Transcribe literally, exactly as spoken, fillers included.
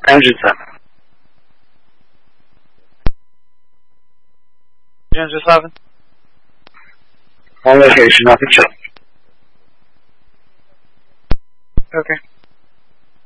Andrewson. Andrew seven. On location, nothing shown. Okay.